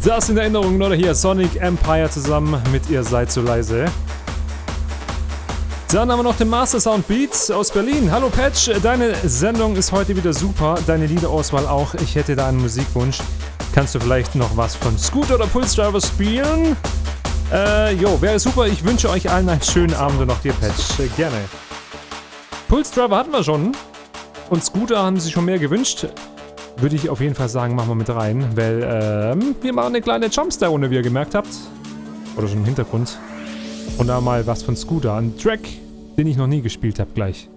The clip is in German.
Das in Erinnerung, oder hier Sonic Empire zusammen mit Ihr seid so leise. Dann haben wir noch den Master Sound Beats aus Berlin. Hallo Patch, deine Sendung ist heute wieder super, deine Liederauswahl auch. Ich hätte da einen Musikwunsch. Kannst du vielleicht noch was von Scooter oder Pulse Driver spielen? Jo, wäre super. Ich wünsche euch allen einen schönen Abend und auch dir, Patch. Gerne. Pulse Driver hatten wir schon. Und Scooter haben sich schon mehr gewünscht. Würde ich auf jeden Fall sagen, machen wir mit rein. Weil, wir machen eine kleine Jumpstar-Runde, wie ihr gemerkt habt. Oder schon im Hintergrund. Und da mal was von Scooter. Ein Track, den ich noch nie gespielt habe, gleich.